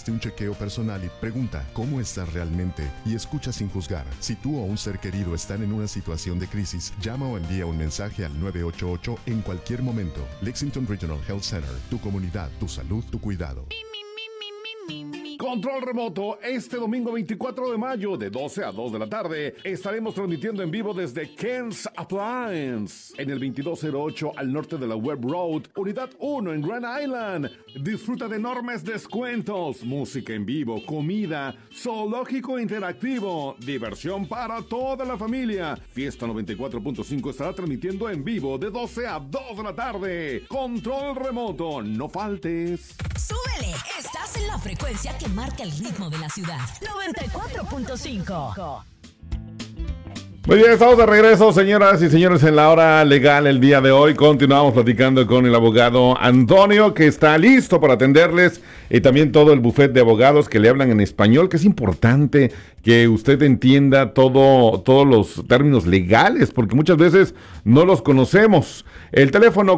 Hazte un chequeo personal y pregunta cómo estás realmente y escucha sin juzgar. Si tú o un ser querido están en una situación de crisis, llama o envía un mensaje al 988 en cualquier momento. Lexington Regional Health Center, tu comunidad, tu salud, tu cuidado. Control remoto, este domingo 24 de mayo de 12 a 2 de la tarde estaremos transmitiendo en vivo desde Ken's Appliance en el 2208 al norte de la Webb Road, unidad 1 en Grand Island. Disfruta de enormes descuentos, música en vivo, comida, zoológico interactivo, diversión para toda la familia. Fiesta 94.5 estará transmitiendo en vivo de 12 a 2 de la tarde. Control remoto, no faltes. ¡Súbele! Estás en la frecuencia que marca el ritmo de la ciudad. 94.5. Muy bien, estamos de regreso, señoras y señores, en la hora legal el día de hoy. Continuamos platicando con el abogado Antonio, que está listo para atenderles, y también todo el bufete de abogados que le hablan en español, que es importante que usted entienda todos los términos legales, porque muchas veces no los conocemos. El teléfono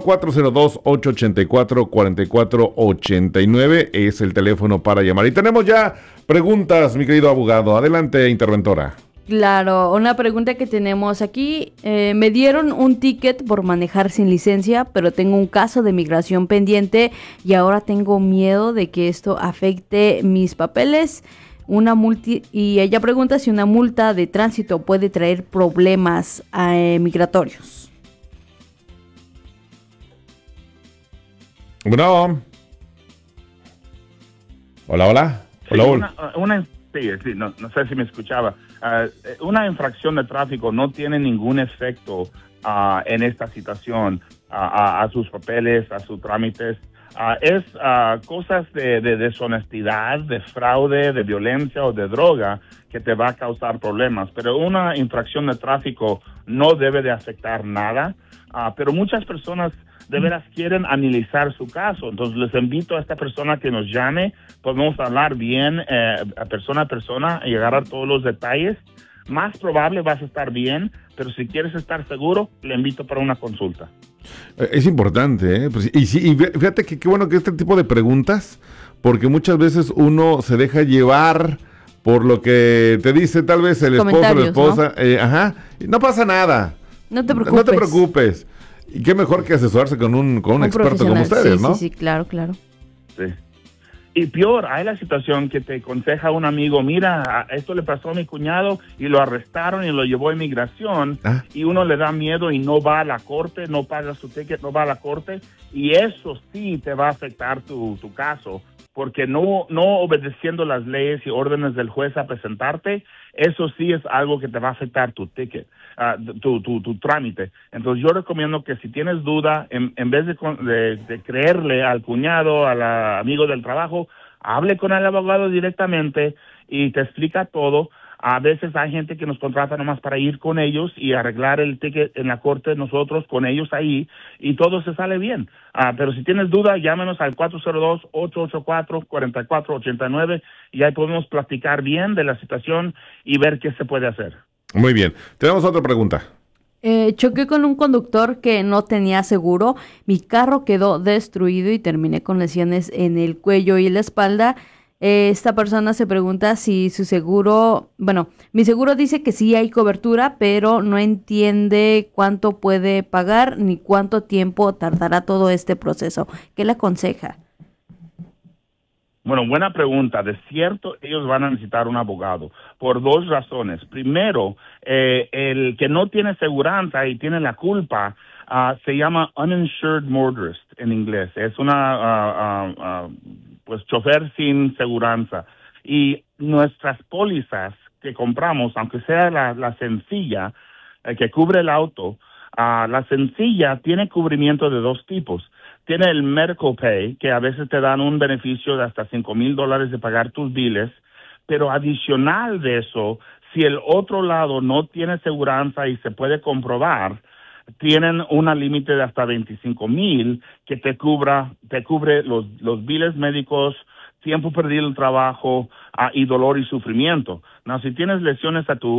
402-884-4489 es el teléfono para llamar. Y tenemos ya preguntas, mi querido abogado. Adelante, interventora. Claro, una pregunta que tenemos aquí. Me dieron un ticket por manejar sin licencia, pero tengo un caso de migración pendiente y ahora tengo miedo de que esto afecte mis papeles. Y ella pregunta si una multa de tránsito puede traer problemas migratorios. Bueno. Hola. Sí, no sé si me escuchaba. Una infracción de tráfico no tiene ningún efecto en esta situación a sus papeles, a sus trámites. Es cosas de deshonestidad, de fraude, de violencia o de droga que te va a causar problemas. Pero una infracción de tráfico no debe de afectar nada. Pero muchas personas de veras quieren analizar su caso. Entonces les invito a esta persona que nos llame. Podemos hablar bien a persona y agarrar todos los detalles. Más probable vas a estar bien, pero si quieres estar seguro, le invito para una consulta. Es importante, ¿eh? Pues, y fíjate que qué bueno que este tipo de preguntas, porque muchas veces uno se deja llevar por lo que te dice tal vez el esposo o la esposa. ¿No? No pasa nada. No te preocupes. No te preocupes. Y qué mejor que asesorarse con un experto como ustedes, ¿no? Sí, claro. Sí. Y peor, hay la situación que te aconseja un amigo, mira, esto le pasó a mi cuñado y lo arrestaron y lo llevó a inmigración, y uno le da miedo y no va a la corte, no paga su ticket, no va a la corte, y eso sí te va a afectar tu caso, porque no obedeciendo las leyes y órdenes del juez a presentarte, eso sí es algo que te va a afectar tu ticket, tu trámite. Entonces yo recomiendo que si tienes duda, en vez de creerle al cuñado, al amigo del trabajo, hable con el abogado directamente y te explica todo. A veces hay gente que nos contrata nomás para ir con ellos y arreglar el ticket en la corte nosotros con ellos ahí, y todo se sale bien. Pero si tienes duda, llámenos al 402-884-4489 y ahí podemos platicar bien de la situación y ver qué se puede hacer. Muy bien. Tenemos otra pregunta. Choqué con un conductor que no tenía seguro. Mi carro quedó destruido y terminé con lesiones en el cuello y la espalda. Esta persona se pregunta si su seguro, mi seguro dice que sí hay cobertura, pero no entiende cuánto puede pagar ni cuánto tiempo tardará todo este proceso. ¿Qué le aconseja? Bueno, buena pregunta. De cierto, ellos van a necesitar un abogado por dos razones. Primero, el que no tiene seguranza y tiene la culpa se llama uninsured motorist en inglés. Es una chofer sin seguranza. Y nuestras pólizas que compramos, aunque sea la sencilla que cubre el auto, la sencilla tiene cubrimiento de dos tipos. Tiene el medical pay, que a veces te dan un beneficio de hasta $5,000 de pagar tus biles, pero adicional de eso, si el otro lado no tiene seguranza y se puede comprobar, tienen una límite de hasta $25,000 que te cubre los biles médicos, tiempo perdido en el trabajo y dolor y sufrimiento. Si tienes lesiones a tu